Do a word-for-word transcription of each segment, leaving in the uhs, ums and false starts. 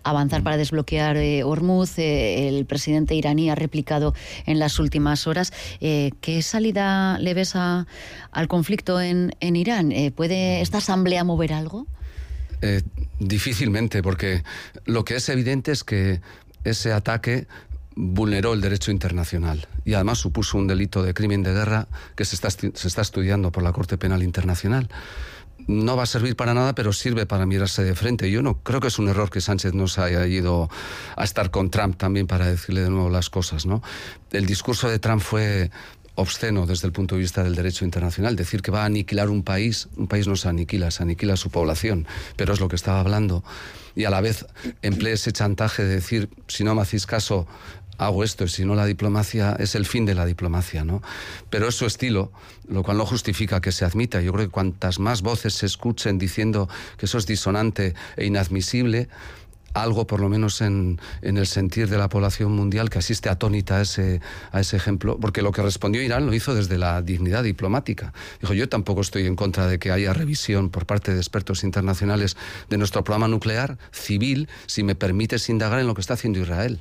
avanzar para desbloquear eh, Hormuz. Eh, el presidente iraní ha replicado en las últimas horas. Eh, ¿Qué salida le ves a, al conflicto en, en Irán? Eh, ¿Puede esta asamblea mover algo? Eh, difícilmente, porque lo que es evidente es que ese ataque vulneró el derecho internacional y además supuso un delito de crimen de guerra que se está, se está estudiando por la Corte Penal Internacional. No va a servir para nada, pero sirve para mirarse de frente. Yo no creo que es un error que Sánchez no se haya ido a estar con Trump también para decirle de nuevo las cosas, ¿no? El discurso de Trump fue obsceno desde el punto de vista del derecho internacional. Decir que va a aniquilar un país, un país no se aniquila, se aniquila su población, pero es lo que estaba hablando. Y a la vez emplea ese chantaje de decir, si no me hacéis caso, hago esto, y si no, la diplomacia es el fin de la diplomacia, ¿no? Pero es su estilo, lo cual no justifica que se admita. Yo creo que cuantas más voces se escuchen diciendo que eso es disonante e inadmisible, algo por lo menos en, en el sentir de la población mundial que asiste atónita a ese, a ese ejemplo, porque lo que respondió Irán lo hizo desde la dignidad diplomática. Dijo, yo tampoco estoy en contra de que haya revisión por parte de expertos internacionales de nuestro programa nuclear civil, si me permites indagar en lo que está haciendo Israel.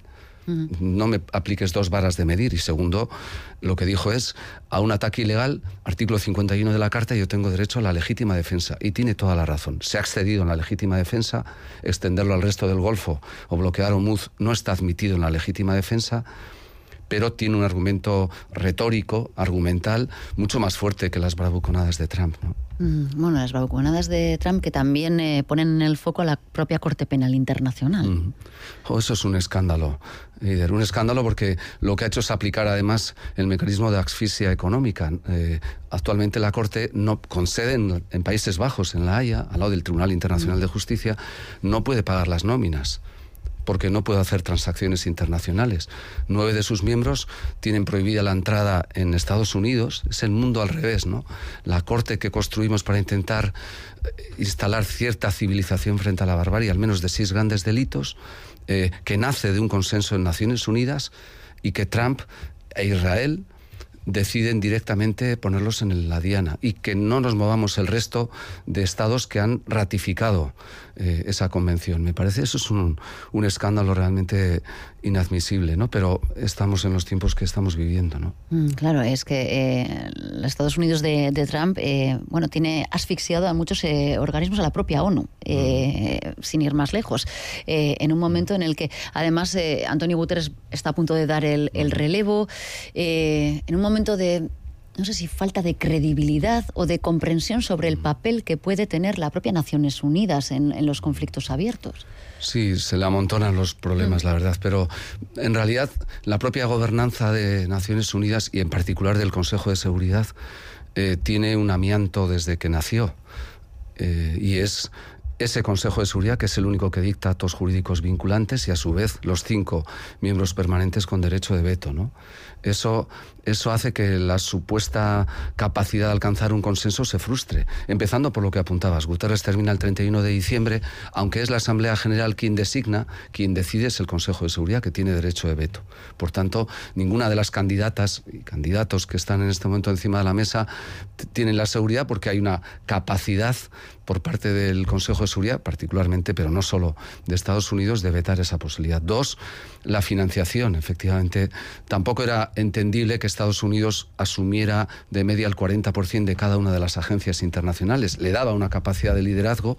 No me apliques dos varas de medir. Y segundo, lo que dijo es, a un ataque ilegal, artículo cincuenta y uno de la Carta, yo tengo derecho a la legítima defensa. Y tiene toda la razón. Se ha excedido en la legítima defensa, extenderlo al resto del Golfo o bloquear Hormuz no está admitido en la legítima defensa, pero tiene un argumento retórico, argumental, mucho más fuerte que las bravuconadas de Trump, ¿no? Bueno, las bravuconadas de Trump que también eh, ponen en el foco a la propia Corte Penal Internacional. Mm. Oh, eso es un escándalo, líder, un escándalo porque lo que ha hecho es aplicar además el mecanismo de asfixia económica. Eh, actualmente la Corte, no, con sede en, en Países Bajos, en La Haya, al lado del Tribunal Internacional mm. de Justicia, no puede pagar las nóminas, porque no puede hacer transacciones internacionales. Nueve de sus miembros tienen prohibida la entrada en Estados Unidos. Es el mundo al revés, ¿no? La corte que construimos para intentar instalar cierta civilización frente a la barbarie, al menos de seis grandes delitos, eh, que nace de un consenso en Naciones Unidas y que Trump e Israel deciden directamente ponerlos en la diana y que no nos movamos el resto de estados que han ratificado eh, esa convención. Me parece eso es un, un escándalo realmente inadmisible, ¿no? Pero estamos en los tiempos que estamos viviendo, ¿no? Mm, claro, es que eh, los Estados Unidos de, de Trump, eh, bueno, tiene asfixiado a muchos eh, organismos, a la propia ONU, eh, mm. sin ir más lejos, eh, en un momento en el que además eh, Antonio Guterres está a punto de dar el, el relevo, eh, en un momento de, no sé si falta de credibilidad o de comprensión sobre el papel que puede tener la propia Naciones Unidas en, en los conflictos abiertos. Sí, se le amontonan los problemas, mm. la verdad, pero en realidad la propia gobernanza de Naciones Unidas y en particular del Consejo de Seguridad eh, tiene un amianto desde que nació eh, y es ese Consejo de Seguridad que es el único que dicta actos jurídicos vinculantes y a su vez los cinco miembros permanentes con derecho de veto, ¿no? Eso, eso hace que la supuesta capacidad de alcanzar un consenso se frustre, empezando por lo que apuntabas. Guterres termina el treinta y uno de diciembre, aunque es la Asamblea General quien designa, quien decide es el Consejo de Seguridad, que tiene derecho de veto. Por tanto, ninguna de las candidatas y candidatos que están en este momento encima de la mesa t- tienen la seguridad porque hay una capacidad por parte del Consejo de Seguridad, particularmente, pero no solo de Estados Unidos, de vetar esa posibilidad. Dos, la financiación. Efectivamente, tampoco era entendible que Estados Unidos asumiera de media el cuarenta por ciento de cada una de las agencias internacionales. Le daba una capacidad de liderazgo,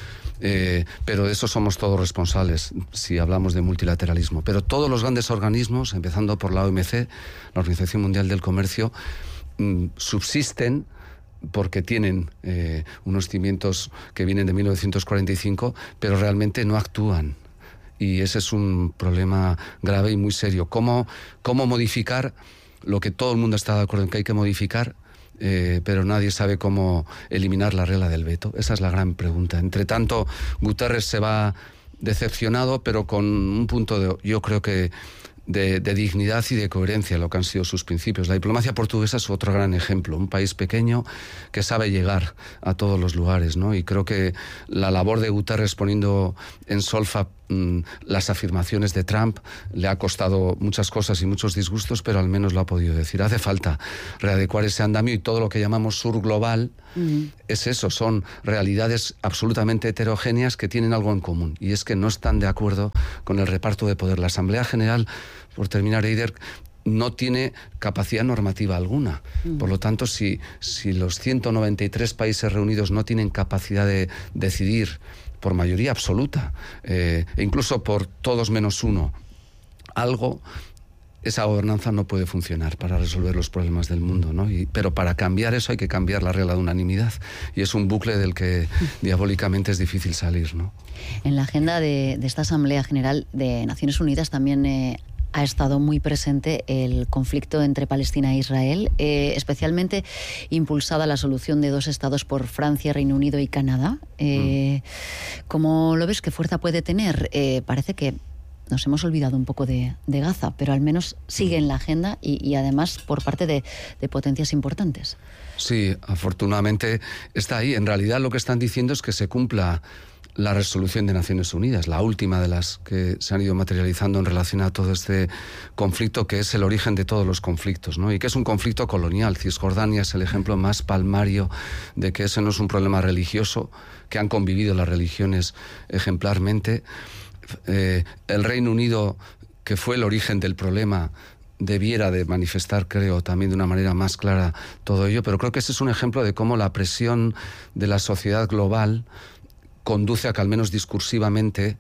eh, pero de eso somos todos responsables si hablamos de multilateralismo. Pero todos los grandes organismos, empezando por la O M C, la Organización Mundial del Comercio, mmm, subsisten porque tienen eh, unos cimientos que vienen de mil novecientos cuarenta y cinco, pero realmente no actúan. Y ese es un problema grave y muy serio. ¿Cómo, cómo modificar lo que todo el mundo está de acuerdo en que hay que modificar, eh, pero nadie sabe cómo eliminar la regla del veto? Esa es la gran pregunta. Entre tanto, Guterres se va decepcionado, pero con un punto de, yo creo que De, de dignidad y de coherencia, lo que han sido sus principios. La diplomacia portuguesa es otro gran ejemplo, un país pequeño que sabe llegar a todos los lugares, ¿no? Y creo que la labor de Guterres poniendo en solfa las afirmaciones de Trump, le ha costado muchas cosas y muchos disgustos, pero al menos lo ha podido decir. Hace falta readecuar ese andamio, y todo lo que llamamos sur global uh-huh. es eso, son realidades absolutamente heterogéneas que tienen algo en común, y es que no están de acuerdo con el reparto de poder. La Asamblea General, por terminar, Eider, no tiene capacidad normativa alguna. Uh-huh. Por lo tanto, si, si los ciento noventa y tres países reunidos no tienen capacidad de decidir por mayoría absoluta, eh, e incluso por todos menos uno, algo, esa gobernanza no puede funcionar para resolver los problemas del mundo, ¿no? Y, pero para cambiar eso hay que cambiar la regla de unanimidad, y es un bucle del que diabólicamente es difícil salir, ¿no? En la agenda de, de esta Asamblea General de Naciones Unidas también eh, ha estado muy presente el conflicto entre Palestina e Israel, eh, especialmente impulsada la solución de dos estados por Francia, Reino Unido y Canadá. Eh, mm. ¿Cómo lo ves? ¿Qué fuerza puede tener? Eh, parece que nos hemos olvidado un poco de, de Gaza, pero al menos sigue en la agenda, y, y además por parte de, de potencias importantes. Sí, afortunadamente está ahí. En realidad lo que están diciendo es que se cumpla la resolución de Naciones Unidas, la última de las que se han ido materializando en relación a todo este conflicto, que es el origen de todos los conflictos, ¿no? Y que es un conflicto colonial. Cisjordania es el ejemplo más palmario de que ese no es un problema religioso, que han convivido las religiones ejemplarmente. Eh, el Reino Unido, que fue el origen del problema, debiera de manifestar, creo, también de una manera más clara todo ello, pero creo que ese es un ejemplo de cómo la presión de la sociedad global conduce a que, al menos discursivamente,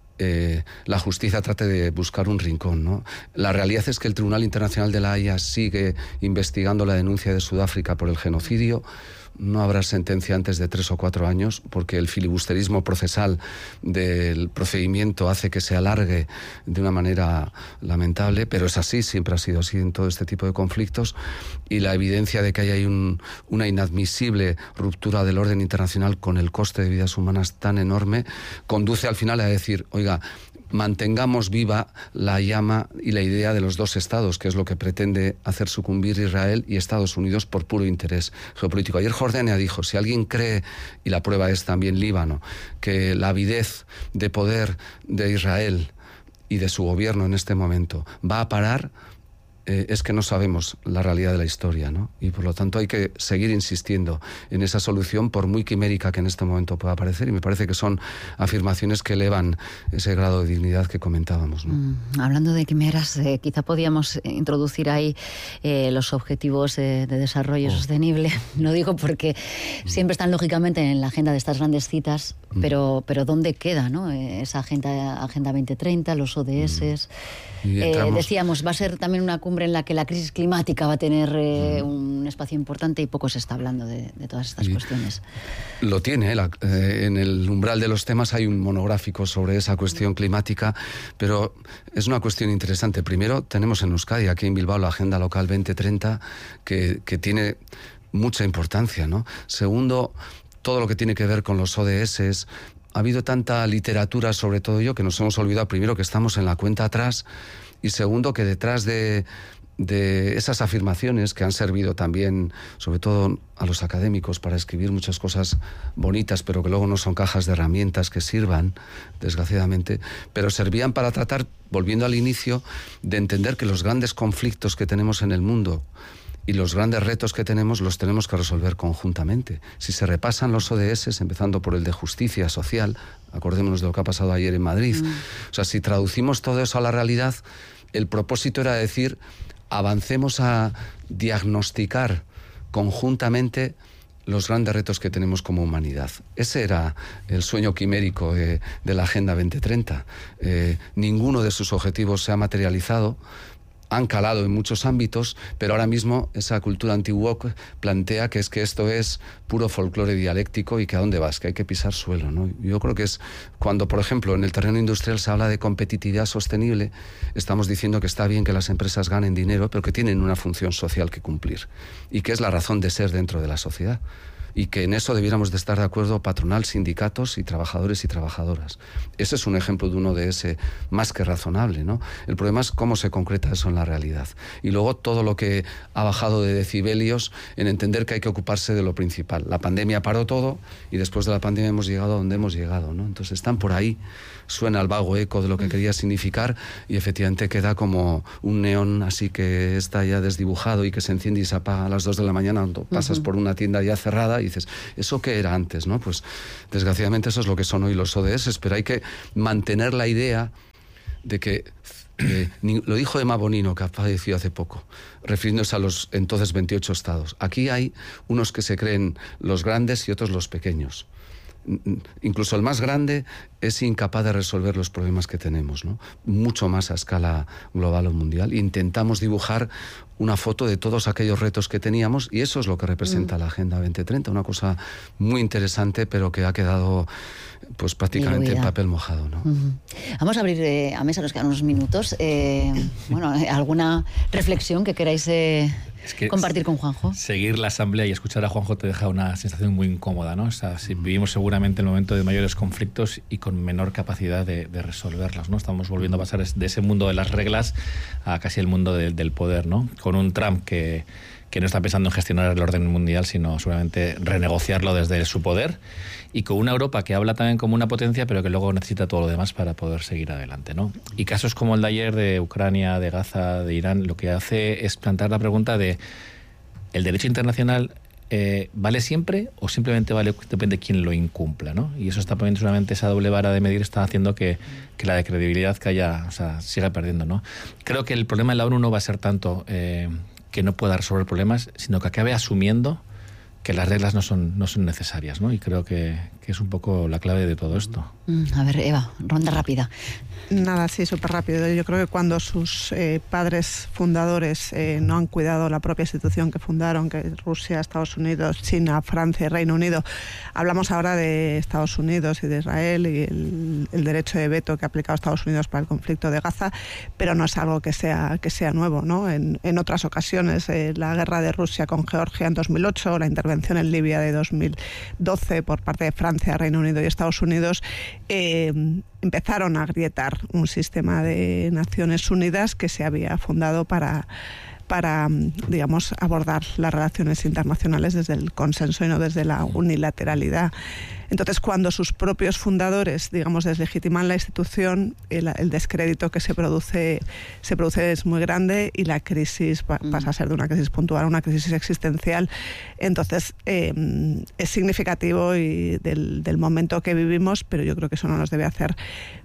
eh, la justicia trate de buscar un rincón, ¿no? La realidad es que el Tribunal Internacional de La Haya sigue investigando la denuncia de Sudáfrica por el genocidio. No habrá sentencia antes de tres o cuatro años, porque el filibusterismo procesal del procedimiento hace que se alargue de una manera lamentable, pero es así, siempre ha sido así en todo este tipo de conflictos, y la evidencia de que hay ahí un, una inadmisible ruptura del orden internacional con el coste de vidas humanas tan enorme, conduce al final a decir, oiga, mantengamos viva la llama y la idea de los dos estados, que es lo que pretende hacer sucumbir Israel y Estados Unidos por puro interés geopolítico. Ayer Jordania dijo, si alguien cree, y la prueba es también Líbano, que la avidez de poder de Israel y de su gobierno en este momento va a parar, Eh, es que no sabemos la realidad de la historia, ¿no? Y por lo tanto hay que seguir insistiendo en esa solución, por muy quimérica que en este momento pueda parecer, y me parece que son afirmaciones que elevan ese grado de dignidad que comentábamos, ¿no? Mm, hablando de quimeras, eh, quizá podíamos introducir ahí eh, los objetivos eh, de desarrollo oh. sostenible. Lo digo porque mm. siempre están lógicamente en la agenda de estas grandes citas, mm. pero, pero ¿dónde queda, no? Esa agenda, agenda veinte treinta, los O D S. Mm. Eh, decíamos, va a ser también una cumbre en la que la crisis climática va a tener eh, mm. un espacio importante, y poco se está hablando de, de todas estas y cuestiones. Lo tiene, eh, la, eh, en el umbral de los temas hay un monográfico sobre esa cuestión mm. climática, pero es una cuestión interesante. Primero, tenemos en Euskadi, aquí en Bilbao, la Agenda Local veinte treinta, que, que tiene mucha importancia, ¿no? Segundo, todo lo que tiene que ver con los O D S. Ha habido tanta literatura sobre todo ello que nos hemos olvidado, primero, que estamos en la cuenta atrás, y segundo, que detrás de, de esas afirmaciones, que han servido también, sobre todo a los académicos, para escribir muchas cosas bonitas, pero que luego no son cajas de herramientas que sirvan, desgraciadamente, pero servían para tratar, volviendo al inicio, de entender que los grandes conflictos que tenemos en el mundo y los grandes retos que tenemos los tenemos que resolver conjuntamente. Si se repasan los O D S, empezando por el de justicia social, acordémonos de lo que ha pasado ayer en Madrid, mm. o sea, si traducimos todo eso a la realidad, el propósito era decir, avancemos a diagnosticar conjuntamente los grandes retos que tenemos como humanidad. Ese era el sueño quimérico de, de la Agenda veinte treinta. Eh, ninguno de sus objetivos se ha materializado, han calado en muchos ámbitos, pero ahora mismo esa cultura anti-woke plantea que es que esto es puro folclore dialéctico y que a dónde vas, que hay que pisar suelo, ¿no? Yo creo que es cuando, por ejemplo, en el terreno industrial se habla de competitividad sostenible, estamos diciendo que está bien que las empresas ganen dinero, pero que tienen una función social que cumplir y que es la razón de ser dentro de la sociedad. y que en eso debiéramos de estar de acuerdo patronal, sindicatos y trabajadores y trabajadoras. Ese es un ejemplo de uno de ese más que razonable, ¿no? El problema es cómo se concreta eso en la realidad. Y luego todo lo que ha bajado de decibelios en entender que hay que ocuparse de lo principal. La pandemia paró todo y después de la pandemia hemos llegado a donde hemos llegado, ¿no? Entonces están por ahí, suena el vago eco de lo que quería significar y efectivamente queda como un neón así que está ya desdibujado y que se enciende y se apaga a las dos de la mañana cuando pasas uh-huh. por una tienda ya cerrada y dices, ¿eso qué era antes? ¿No? Pues desgraciadamente eso es lo que son hoy los O D S, pero hay que mantener la idea de que, eh, lo dijo Emma Bonino, que ha fallecido hace poco, refiriéndose a los entonces veintiocho estados. Aquí hay unos que se creen los grandes y otros los pequeños. Incluso el más grande es incapaz de resolver los problemas que tenemos, ¿no? Mucho más a escala global o mundial. Intentamos dibujar una foto de todos aquellos retos que teníamos y eso es lo que representa mm. la Agenda veinte treinta, una cosa muy interesante pero que ha quedado pues prácticamente en papel mojado, ¿no? Uh-huh. Vamos a abrir eh, a mesa, nos quedan unos minutos. Eh, bueno, ¿alguna reflexión que queráis eh, es que compartir con Juanjo? Seguir la asamblea y escuchar a Juanjo te deja una sensación muy incómoda, ¿no? O sea, si vivimos seguramente el momento de mayores conflictos y con menor capacidad de, de resolverlos, ¿no? Estamos volviendo a pasar de ese mundo de las reglas a casi el mundo de, del poder, ¿no? Con un Trump que, que no está pensando en gestionar el orden mundial, sino seguramente renegociarlo desde su poder, y con una Europa que habla también como una potencia, pero que luego necesita todo lo demás para poder seguir adelante, ¿no? Y casos como el de ayer de Ucrania, de Gaza, de Irán, lo que hace es plantear la pregunta de ¿el derecho internacional eh, vale siempre o simplemente vale depende de quién lo incumpla, ¿no? Y eso está poniendo solamente esa doble vara de medir, está haciendo que, que la de credibilidad que haya, o sea, siga perdiendo, ¿no? Creo que el problema de la ONU no va a ser tanto eh, que no pueda resolver problemas, sino que acabe asumiendo que las reglas no son, no son necesarias, ¿no? Y creo que, que es un poco la clave de todo esto. A ver, Eva, ronda rápida. Nada, sí, súper rápido. Yo creo que cuando sus eh, padres fundadores eh, no han cuidado la propia institución que fundaron, que es Rusia, Estados Unidos, China, Francia y Reino Unido, hablamos ahora de Estados Unidos y de Israel y el, el derecho de veto que ha aplicado Estados Unidos para el conflicto de Gaza, pero no es algo que sea, que sea nuevo, ¿no? En, en otras ocasiones, eh, la guerra de Rusia con Georgia en dos mil ocho, la intervención en Libia de dos mil doce por parte de Francia, Reino Unido y Estados Unidos, eh, empezaron a agrietar un sistema de Naciones Unidas que se había fundado para, para, digamos, abordar las relaciones internacionales desde el consenso y no desde la unilateralidad. Entonces, cuando sus propios fundadores, digamos, deslegitiman la institución, el, el descrédito que se produce, se produce es muy grande y la crisis pa, pasa a ser de una crisis puntual a una crisis existencial. Entonces, eh, es significativo y del, del momento que vivimos, pero yo creo que eso no nos debe hacer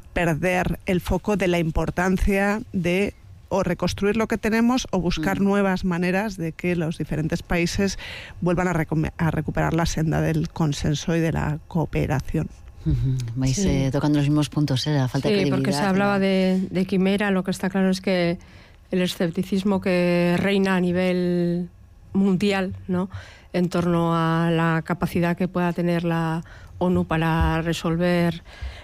perder el foco de la importancia de o reconstruir lo que tenemos o buscar mm. nuevas maneras de que los diferentes países vuelvan a, recu- a recuperar la senda del consenso y de la cooperación. Uh-huh. Vais sí. eh, tocando los mismos puntos, ¿eh? La falta sí, de credibilidad. Sí, porque se hablaba de, de quimera, lo que está claro es que el escepticismo que reina a nivel mundial, ¿no?, en torno a la capacidad que pueda tener la ONU para resolver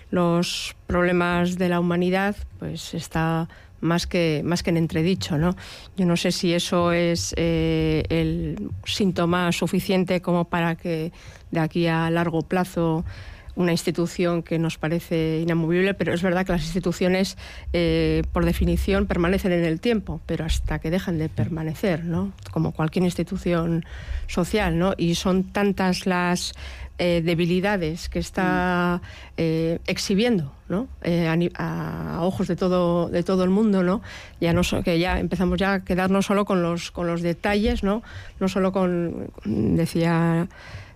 los problemas de la humanidad, pues está más que más que en entredicho, ¿no? Yo no sé si eso es eh, el síntoma suficiente como para que de aquí a largo plazo una institución que nos parece inamovible, pero es verdad que las instituciones, eh, por definición, permanecen en el tiempo, pero hasta que dejan de permanecer, ¿no? Como cualquier institución social, ¿no? Y son tantas las eh, debilidades que está eh, exhibiendo, ¿no? Eh, a, a ojos de todo de todo el mundo, ¿no? Ya no so, que ya empezamos ya a quedarnos solo con los con los detalles, ¿no? No solo con, decía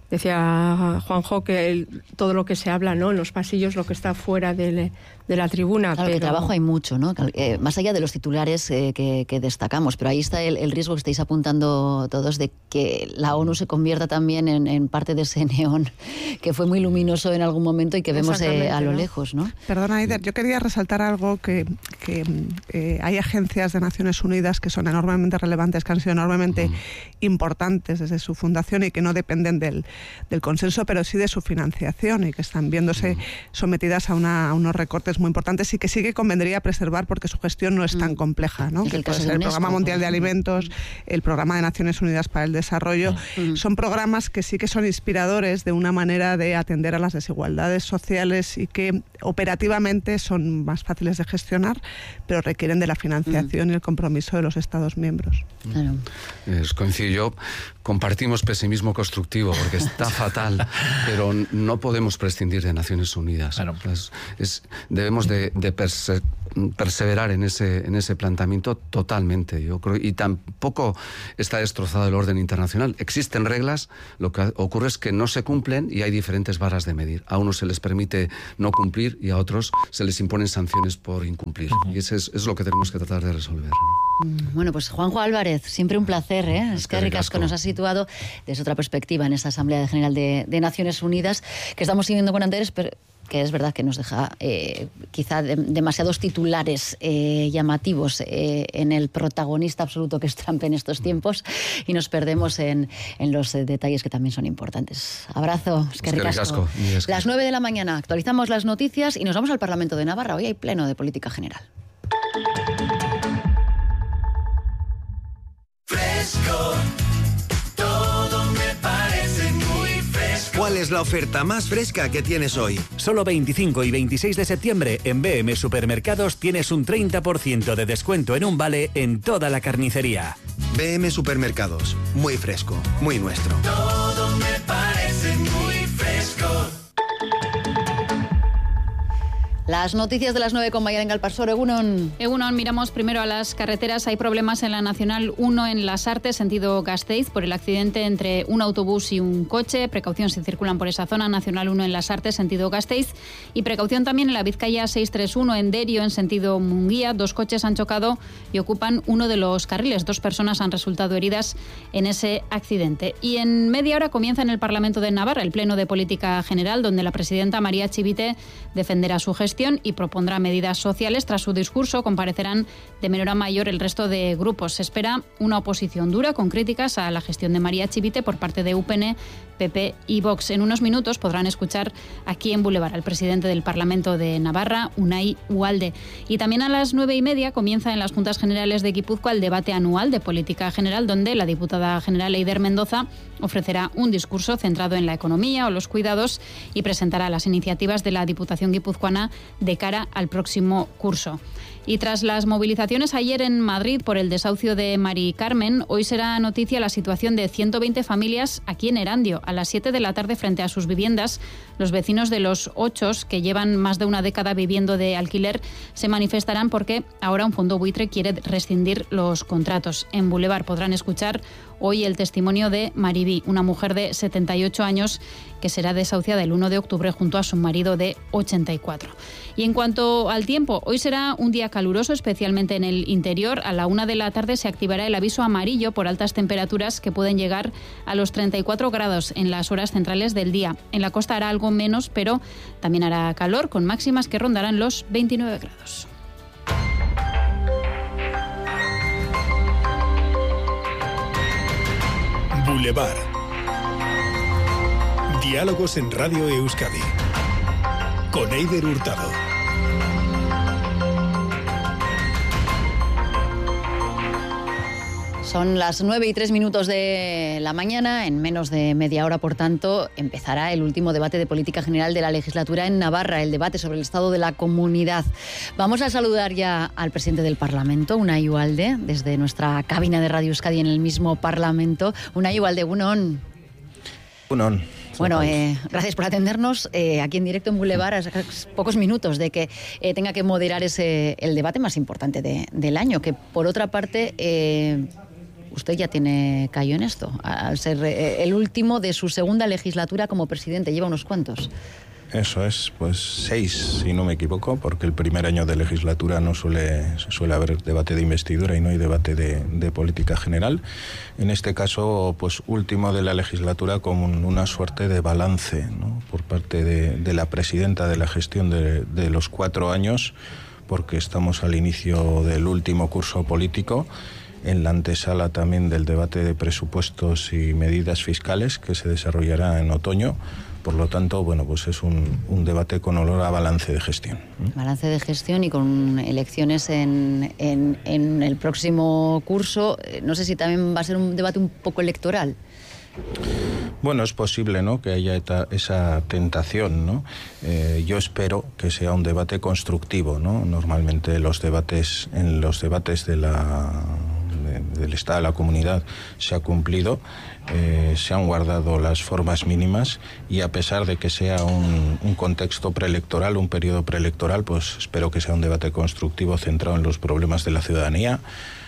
Decía Juanjo que el, todo lo que se habla, ¿no?, en los pasillos, lo que está fuera de, de la tribuna. Claro, pero que trabajo hay mucho, ¿no? Eh, más allá de los titulares eh, que, que destacamos, pero ahí está el, el riesgo que estáis apuntando todos de que la ONU se convierta también en, en parte de ese neón que fue muy luminoso en algún momento y que vemos eh, a lo lejos, ¿no? Perdona, Eider, yo quería resaltar algo que, que eh, hay agencias de Naciones Unidas que son enormemente relevantes, que han sido enormemente mm. importantes desde su fundación y que no dependen del, del consenso, pero sí de su financiación y que están viéndose mm. sometidas a, una, a unos recortes muy importantes y que sí que convendría preservar porque su gestión no es mm. tan compleja, ¿no? Sí, que el, puede ser el Programa Mundial de Alimentos, el Programa de Naciones Unidas para el Desarrollo, mm. son programas que sí que son inspiradores de una manera de atender a las desigualdades sociales y que operativamente son más fáciles de gestionar, pero requieren de la financiación mm. y el compromiso de los Estados miembros. Claro. Es, coincido yo, compartimos pesimismo constructivo porque está fatal, pero no podemos prescindir de Naciones Unidas. Claro. Es, es, debemos de, de perse, perseverar en ese, en ese planteamiento totalmente, yo creo, y tampoco está destrozado el orden internacional. Existen reglas, lo que ocurre es que no se cumplen y hay diferentes varas de medir. A unos se les permite no cumplir y a otros se les imponen sanciones por incumplir. Uh-huh. Y eso es, es lo que tenemos que tratar de resolver, ¿no? Bueno, pues Juanjo Álvarez, siempre un placer, ¿eh? Es que ricasco nos ha situado desde otra perspectiva en esta Asamblea General de, de Naciones Unidas, que estamos siguiendo con interés, pero que es verdad que nos deja eh, quizá de, demasiados titulares eh, llamativos eh, en el protagonista absoluto que es Trump en estos tiempos y nos perdemos en, en los eh, detalles que también son importantes. Abrazo, es que ricasco. Las nueve de la mañana actualizamos las noticias y nos vamos al Parlamento de Navarra. Hoy hay pleno de política general. Fresco, todo me parece muy fresco. ¿Cuál es la oferta más fresca que tienes hoy? Solo veinticinco y veintiséis de septiembre en B M Supermercados tienes un treinta por ciento de descuento en un vale en toda la carnicería. B M Supermercados, muy fresco, muy nuestro. Todo me parece muy fresco. Las noticias de las nueve con Maialen Galparsor. Egunon. Egunon, miramos primero a las carreteras. Hay problemas en la Nacional uno en Las Artes, sentido Gasteiz, por el accidente entre un autobús y un coche. Precaución si circulan por esa zona. Nacional uno en Las Artes, sentido Gasteiz. Y precaución también en la Vizcaya seiscientos treinta y uno en Derio, en sentido Munguía. Dos coches han chocado y ocupan uno de los carriles. Dos personas han resultado heridas en ese accidente. Y en media hora comienza en el Parlamento de Navarra el Pleno de Política General, donde la presidenta María Chivite defenderá su gestión y propondrá medidas sociales. Tras su discurso comparecerán de menor a mayor el resto de grupos. Se espera una oposición dura con críticas a la gestión de María Chivite por parte de U P N, P P y Vox. En unos minutos podrán escuchar aquí en Boulevard al presidente del Parlamento de Navarra, Unai Ualde. Y también a las nueve y media comienza en las Juntas Generales de Guipúzcoa el debate anual de política general, donde la diputada general Eider Mendoza ofrecerá un discurso centrado en la economía o los cuidados y presentará las iniciativas de la Diputación guipuzcoana de cara al próximo curso. Y tras las movilizaciones ayer en Madrid por el desahucio de Mari Carmen, hoy será noticia la situación de ciento veinte familias aquí en Erandio. A las siete de la tarde, frente a sus viviendas, los vecinos de los Ochos, que llevan más de una década viviendo de alquiler, se manifestarán porque ahora un fondo buitre quiere rescindir los contratos. En Boulevard podrán escuchar hoy el testimonio de Maribí, una mujer de setenta y ocho años que será desahuciada el uno de octubre junto a su marido de ochenta y cuatro. Y en cuanto al tiempo, hoy será un día caluroso, especialmente en el interior. A la una de la tarde se activará el aviso amarillo por altas temperaturas que pueden llegar a los treinta y cuatro grados en las horas centrales del día. En la costa hará algo menos, pero también hará calor, con máximas que rondarán los veintinueve grados. Boulevard. Diálogos en Radio Euskadi. Con Eider Hurtado. Son las nueve y tres minutos de la mañana. En menos de media hora, por tanto, empezará el último debate de política general de la legislatura en Navarra, el debate sobre el estado de la comunidad. Vamos a saludar ya al presidente del Parlamento, Unai Ualde, desde nuestra cabina de Radio Euskadi en el mismo Parlamento. Unai Ualde, Egunon. Egunon. Bueno, eh, gracias por atendernos eh, aquí en directo en Boulevard, a pocos minutos de que eh, tenga que moderar ese el debate más importante de, del año, que por otra parte... Eh, Usted ya tiene callo en esto, al ser el último de su segunda legislatura como presidente. Lleva unos cuantos. Eso es, pues seis, si no me equivoco, porque el primer año de legislatura no suele, suele haber debate de investidura y no hay debate de, de política general. En este caso, pues último de la legislatura con una suerte de balance, ¿no?, por parte de, de la presidenta de la gestión de, de los cuatro años, porque estamos al inicio del último curso político, en la antesala también del debate de presupuestos y medidas fiscales que se desarrollará en otoño. Por lo tanto, bueno, pues es un, un debate con olor a balance de gestión. Balance de gestión y con elecciones en, en, en el próximo curso. No sé si también va a ser un debate un poco electoral. Bueno, es posible, ¿no?, que haya esa tentación, ¿no? Eh, yo espero que sea un debate constructivo, ¿no? Normalmente los debates, en los debates de la, de, del Estado de la Comunidad se ha cumplido, eh, se han guardado las formas mínimas y a pesar de que sea un, un contexto preelectoral, un periodo preelectoral, pues espero que sea un debate constructivo centrado en los problemas de la ciudadanía,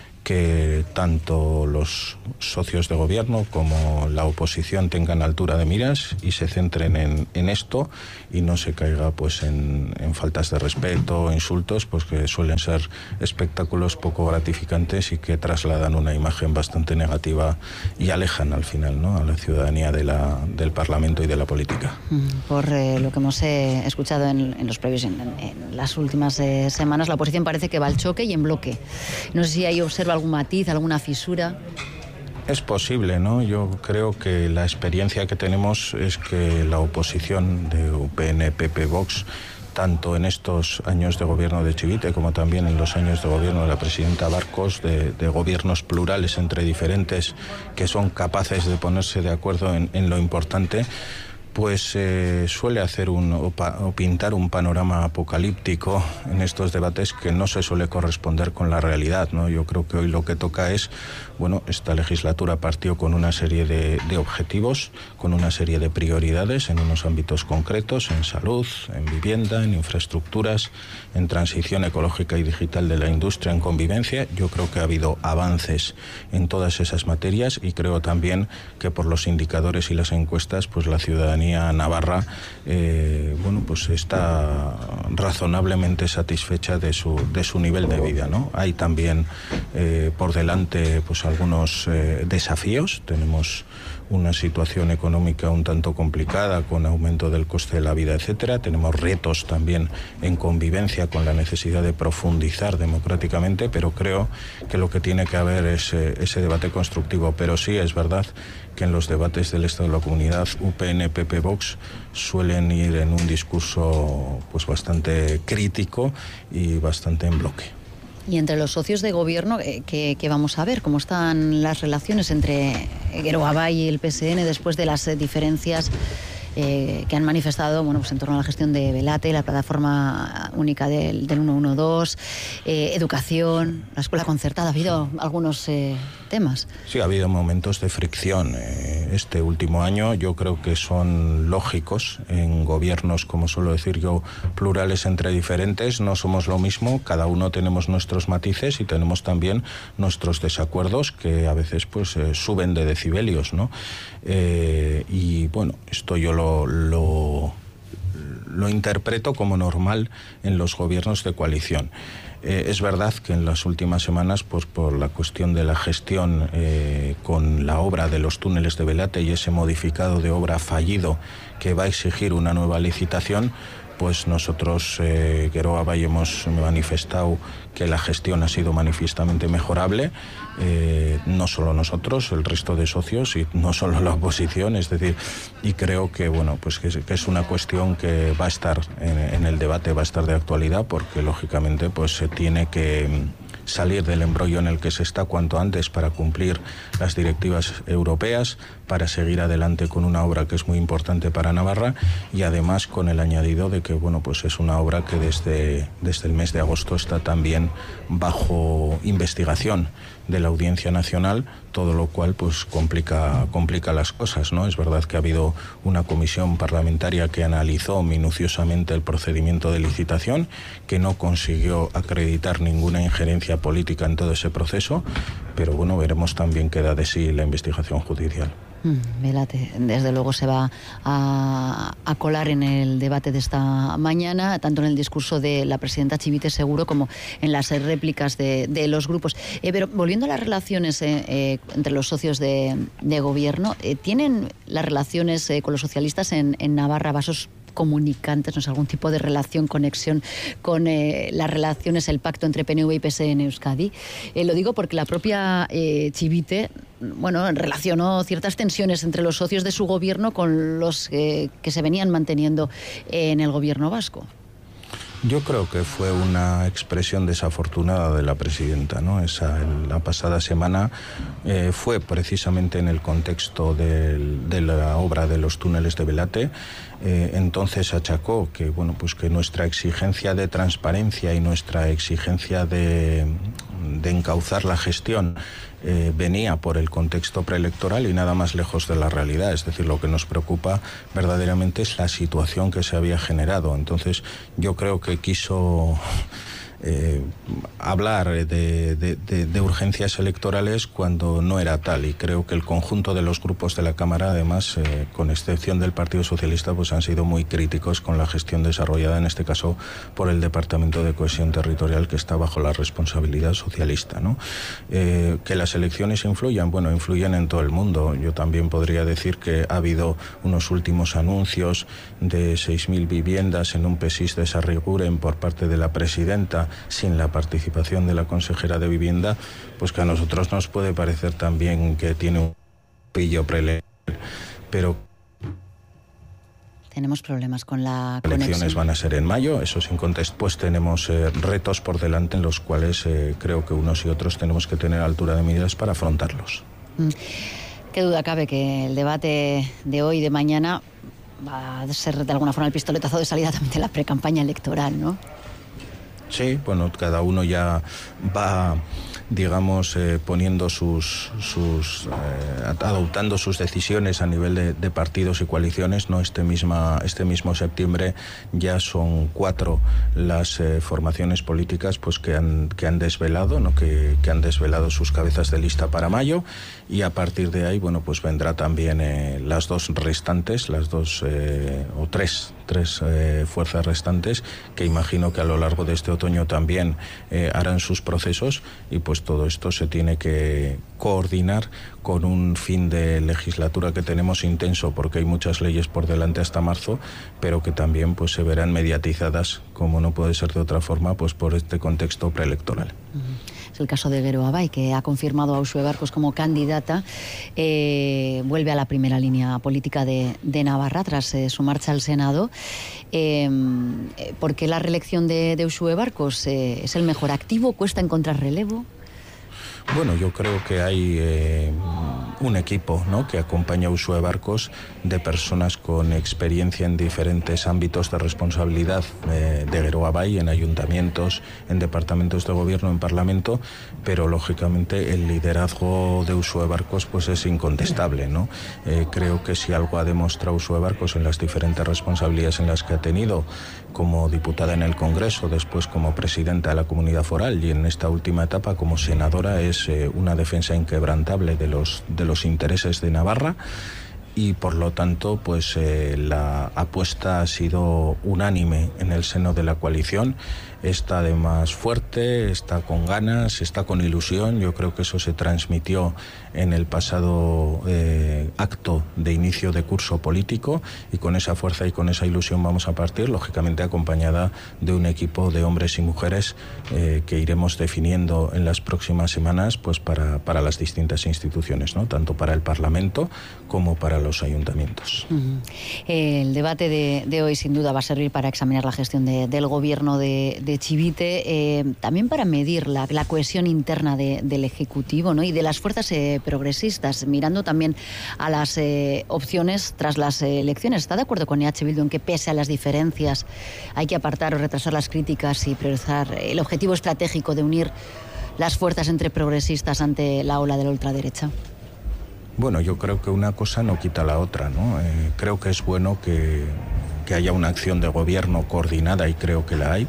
que tanto los socios de gobierno como la oposición tengan altura de miras y se centren en, en esto y no se caiga pues en, en faltas de respeto o insultos, pues que suelen ser espectáculos poco gratificantes y que trasladan una imagen bastante negativa y alejan al final, ¿no?, a la ciudadanía de la, del Parlamento y de la política. Por eh, lo que hemos eh, escuchado en, en los previos, en, en las últimas eh, semanas, la oposición parece que va al choque y en bloque. No sé si ahí observa algún matiz, alguna fisura. Es posible, ¿no? Yo creo que la experiencia que tenemos es que la oposición de U P N, P P, Vox, tanto en estos años de gobierno de Chivite como también en los años de gobierno de la presidenta Barcos, de, de gobiernos plurales entre diferentes que son capaces de ponerse de acuerdo en, en lo importante, pues eh, suele hacer un, o, pa, o pintar un panorama apocalíptico en estos debates que no se suele corresponder con la realidad, ¿no? Yo creo que hoy lo que toca es, bueno, esta legislatura partió con una serie de, de objetivos, con una serie de prioridades en unos ámbitos concretos, en salud, en vivienda, en infraestructuras, en transición ecológica y digital de la industria, en convivencia. Yo creo que ha habido avances en todas esas materias y creo también que por los indicadores y las encuestas, pues la ciudadanía navarra eh, bueno, pues está razonablemente satisfecha de su, de su nivel de vida, ¿no? Hay también eh, por delante pues algunos eh, desafíos. Tenemos una situación económica un tanto complicada con aumento del coste de la vida, etcétera. Tenemos retos también en convivencia con la necesidad de profundizar democráticamente, pero creo que lo que tiene que haber es eh, ese debate constructivo. Pero sí es verdad que en los debates del Estado de la Comunidad, U P N, P P, Vox suelen ir en un discurso pues bastante crítico y bastante en bloque. Y entre los socios de gobierno, ¿qué, qué vamos a ver? ¿Cómo están las relaciones entre Geroa y el P S N después de las diferencias eh, que han manifestado, bueno, pues en torno a la gestión de Belate, la plataforma única del, del ciento doce, eh, educación, la escuela concertada? Ha habido algunos eh, temas. Sí, ha habido momentos de fricción. Este último año yo creo que son lógicos en gobiernos, como suelo decir yo, plurales entre diferentes. No somos lo mismo, cada uno tenemos nuestros matices y tenemos también nuestros desacuerdos que a veces pues eh, suben de decibelios, ¿no? Eh, y bueno, esto yo lo, lo, lo interpreto como normal en los gobiernos de coalición. Eh, es verdad que en las últimas semanas, pues por la cuestión de la gestión eh, con la obra de los túneles de Belate y ese modificado de obra fallido que va a exigir una nueva licitación, pues nosotros, eh, Geroa Bai, hemos manifestado que la gestión ha sido manifiestamente mejorable, eh, no solo nosotros, el resto de socios y no solo la oposición, es decir, y creo que bueno, pues que es, que es una cuestión que va a estar en, en el debate, va a estar de actualidad, porque lógicamente pues se tiene que salir del embrollo en el que se está cuanto antes para cumplir las directivas europeas, para seguir adelante con una obra que es muy importante para Navarra y además con el añadido de que bueno, pues es una obra que desde, desde el mes de agosto está también bajo investigación de la Audiencia Nacional, todo lo cual pues complica, complica las cosas, ¿no? Es verdad que ha habido una comisión parlamentaria que analizó minuciosamente el procedimiento de licitación, que no consiguió acreditar ninguna injerencia política en todo ese proceso, pero bueno, veremos también qué da de sí la investigación judicial. Belate, desde luego se va a, a colar en el debate de esta mañana, tanto en el discurso de la presidenta Chivite seguro como en las réplicas de, de los grupos. Eh, pero volviendo a las relaciones eh, eh, entre los socios de, de gobierno, eh, ¿tienen las relaciones eh, con los socialistas en, en Navarra vasos comunicantes, no sé, algún tipo de relación, conexión con eh, las relaciones, el pacto entre P N V y P S E en Euskadi. Eh, lo digo porque la propia eh, Chivite, bueno, relacionó ciertas tensiones entre los socios de su gobierno con los eh, que se venían manteniendo en el gobierno vasco. Yo creo que fue una expresión desafortunada de la presidenta, ¿no? Esa, la pasada semana eh, fue precisamente en el contexto del, de la obra de los túneles de Belate. Eh, entonces achacó que, bueno, pues que nuestra exigencia de transparencia y nuestra exigencia de, de encauzar la gestión Eh, venía por el contexto preelectoral y nada más lejos de la realidad. Es decir, lo que nos preocupa verdaderamente es la situación que se había generado. Entonces, yo creo que quiso eh, hablar de, de, de, de urgencias electorales cuando no era tal, y creo que el conjunto de los grupos de la Cámara, además, eh, con excepción del Partido Socialista, pues han sido muy críticos con la gestión desarrollada, en este caso por el Departamento de Cohesión Territorial, que está bajo la responsabilidad socialista, ¿no? Eh, que las elecciones influyan, bueno, influyen en todo el mundo. Yo también podría decir que ha habido unos últimos anuncios de seis mil viviendas en un P S I S de Sarriguren por parte de la presidenta, sin la participación de la consejera de Vivienda, pues que a nosotros nos puede parecer también que tiene un pillo preelectoral, pero tenemos problemas con la conexión. Las elecciones van a ser en mayo, eso sin contest. Pues tenemos eh, retos por delante en los cuales eh, creo que unos y otros tenemos que tener altura de medidas para afrontarlos. Mm. Qué duda cabe que el debate de hoy y de mañana va a ser de alguna forma el pistoletazo de salida también de la precampaña electoral, ¿no? Sí, bueno, cada uno ya va, digamos, eh, poniendo sus, sus eh, adoptando sus decisiones a nivel de, de partidos y coaliciones, ¿no? Este misma, este mismo septiembre ya son cuatro las eh, formaciones políticas, pues que han que han desvelado, ¿no? Que, que han desvelado sus cabezas de lista para mayo, y a partir de ahí, bueno, pues vendrá también eh, las dos restantes, las dos eh, o tres tres eh, fuerzas restantes, que imagino que a lo largo de este otoño también eh, harán sus procesos, y pues todo esto se tiene que coordinar con un fin de legislatura que tenemos intenso, porque hay muchas leyes por delante hasta marzo, pero que también pues se verán mediatizadas, como no puede ser de otra forma, pues por este contexto preelectoral. Uh-huh. Es el caso de Gero Abay, que ha confirmado a Uxue Barkos como candidata. Eh, vuelve a la primera línea política de, de Navarra tras eh, su marcha al Senado. Eh, ¿Por qué la reelección de, de Uxue Barkos? Eh, ¿Es el mejor activo? ¿Cuesta encontrar relevo? Bueno, yo creo que hay eh, un equipo, ¿no?, que acompaña a Uxue Barkos, de personas con experiencia en diferentes ámbitos de responsabilidad eh, de Gero Abay, en ayuntamientos, en departamentos de gobierno, en parlamento, pero lógicamente el liderazgo de Uxue Barkos pues es incontestable, ¿no? Eh, creo que si algo ha demostrado Uxue Barkos en las diferentes responsabilidades en las que ha tenido, como diputada en el Congreso, después como presidenta de la Comunidad Foral y en esta última etapa como senadora, es eh, una defensa inquebrantable de los, de los intereses de Navarra, y por lo tanto pues eh, la apuesta ha sido unánime en el seno de la coalición. Está además fuerte, está con ganas, está con ilusión. Yo creo que eso se transmitió en el pasado eh, acto de inicio de curso político, y con esa fuerza y con esa ilusión vamos a partir, lógicamente acompañada de un equipo de hombres y mujeres eh, que iremos definiendo en las próximas semanas pues para, para las distintas instituciones, ¿no?, tanto para el Parlamento como para los ayuntamientos. Uh-huh. El debate de, de hoy sin duda va a servir para examinar la gestión de, del gobierno de, de Chivite, eh, también para medir la, la cohesión interna de, del Ejecutivo, ¿no?, y de las fuerzas eh, progresistas, mirando también a las eh, opciones tras las eh, elecciones. ¿Está de acuerdo con E H Bildu en que, pese a las diferencias, hay que apartar o retrasar las críticas y priorizar el objetivo estratégico de unir las fuerzas entre progresistas ante la ola de la ultraderecha? Bueno, yo creo que una cosa no quita la otra, ¿no? Eh, creo que es bueno que, que haya una acción de gobierno coordinada, y creo que la hay.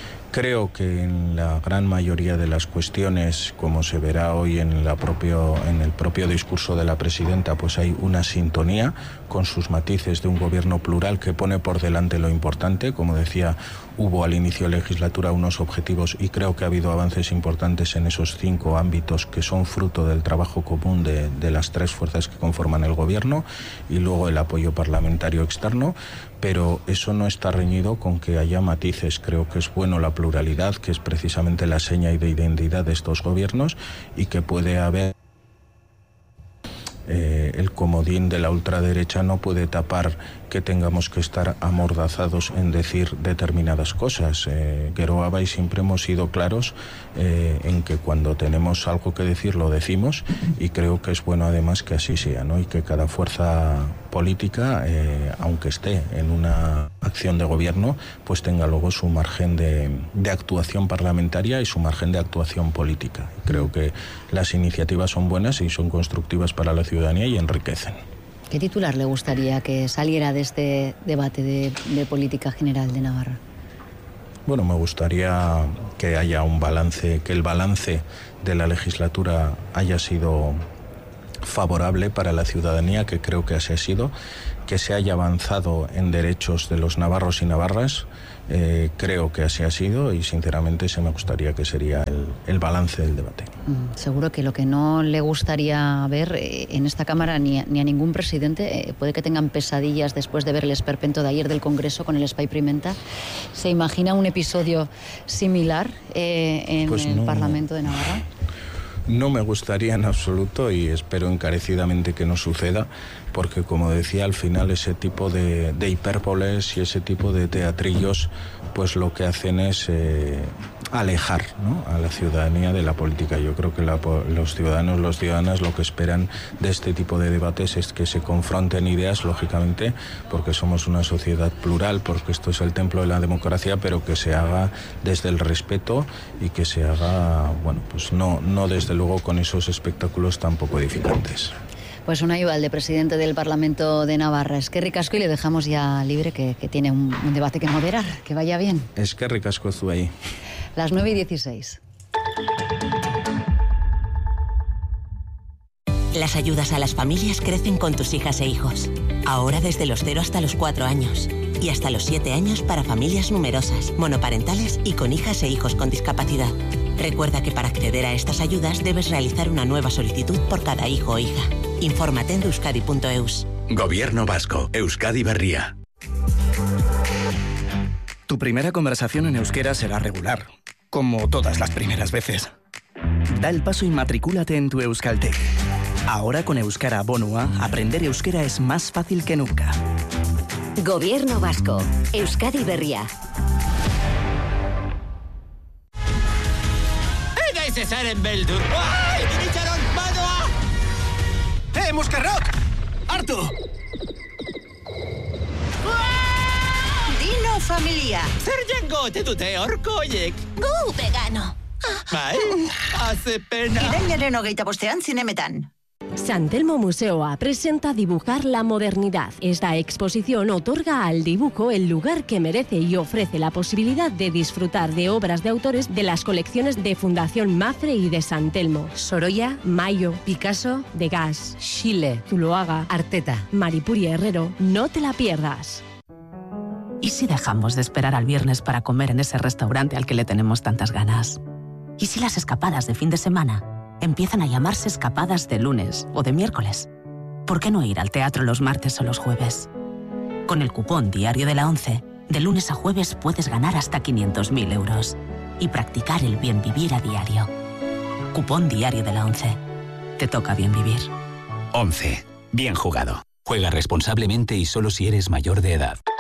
Creo que en la gran mayoría de las cuestiones, como se verá hoy en, la propio, en el propio discurso de la presidenta, pues hay una sintonía con sus matices de un gobierno plural que pone por delante lo importante. Como decía, hubo al inicio de legislatura unos objetivos, y creo que ha habido avances importantes en esos cinco ámbitos que son fruto del trabajo común de, de las tres fuerzas que conforman el gobierno, y luego el apoyo parlamentario externo. pero eso no está reñido con que haya matices. Creo que es bueno la pluralidad, que es precisamente la seña de identidad de estos gobiernos, y que puede haber... Eh, el comodín de la ultraderecha no puede tapar que tengamos que estar amordazados en decir determinadas cosas. Eh, Geroa y siempre hemos sido claros eh, en que cuando tenemos algo que decir lo decimos, y creo que es bueno además que así sea, ¿no? Y que cada fuerza política, eh, aunque esté en una acción de gobierno, pues tenga luego su margen de, de actuación parlamentaria y su margen de actuación política. Y creo que las iniciativas son buenas y son constructivas para la ciudadanía y enriquecen. ¿Qué titular le gustaría que saliera de este debate de, de política general de Navarra? Bueno, me gustaría que haya un balance, que el balance de la legislatura haya sido favorable para la ciudadanía, que creo que así ha sido, que se haya avanzado en derechos de los navarros y navarras, eh, creo que así ha sido, y sinceramente se me gustaría que sería el, el balance del debate. Mm, seguro que lo que no le gustaría ver eh, en esta Cámara ni a, ni a ningún presidente, eh, puede que tengan pesadillas después de ver el esperpento de ayer del Congreso con el Spy Pimenta. ¿Se imagina un episodio similar eh, en pues el no, Parlamento de Navarra? No me gustaría en absoluto, y espero encarecidamente que no suceda, porque como decía, al final ese tipo de, de hipérboles y ese tipo de teatrillos pues lo que hacen es eh, alejar, ¿no?, a la ciudadanía de la política. Yo creo que la, los ciudadanos, los ciudadanas lo que esperan de este tipo de debates es que se confronten ideas, lógicamente, porque somos una sociedad plural, porque esto es el templo de la democracia, pero que se haga desde el respeto y que se haga, bueno, pues no, no desde luego con esos espectáculos tan poco edificantes. Pues un ayudal presidente del Parlamento de Navarra. Es que ricasco, y le dejamos ya libre, que, que tiene un, un debate que moderar. Que vaya bien. Es que ricasco tú ahí. Las nueve y dieciséis. Las ayudas a las familias crecen con tus hijas e hijos. Ahora desde los cero hasta los cuatro años. Y hasta los siete años para familias numerosas, monoparentales y con hijas e hijos con discapacidad. Recuerda que para acceder a estas ayudas debes realizar una nueva solicitud por cada hijo o hija. Infórmate en euskadi punto eus. Gobierno vasco, Euskadi Berria. Tu primera conversación en euskera será regular, como todas las primeras veces. Da el paso y matricúlate en tu Euskaltegi. Ahora con Euskara Bonua, aprender euskera es más fácil que nunca. Gobierno vasco, Euskadi Berria. Zaren beldur. Ai, itxaron, badoa! Eh, Muscarrock! Hartu! Dino familia. Zer jango ote dute horko oiek? Gu vegano. Bai, hace pena. Irailaren hogeita bostean zinemetan. San Telmo Museoa presenta Dibujar la modernidad. Esta exposición otorga al dibujo el lugar que merece y ofrece la posibilidad de disfrutar de obras de autores de las colecciones de Fundación Mafre y de San Telmo. Sorolla, Mayo, Picasso, Degas, Schiele, Zuloaga, Arteta, Maripuri Herrero. No te la pierdas. ¿Y si dejamos de esperar al viernes para comer en ese restaurante al que le tenemos tantas ganas? ¿Y si las escapadas de fin de semana empiezan a llamarse escapadas de lunes o de miércoles? ¿Por qué no ir al teatro los martes o los jueves? Con el cupón Diario de la ONCE, de lunes a jueves puedes ganar hasta quinientos mil euros y practicar el bien vivir a diario. Cupón Diario de la ONCE. Te toca bien vivir. ONCE. Bien jugado. Juega responsablemente y solo si eres mayor de edad.